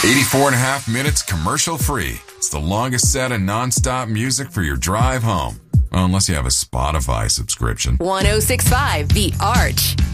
84 and a half minutes commercial free. It's the longest set of nonstop music for your drive home. Well, unless you have a Spotify subscription. 1065 The Arch.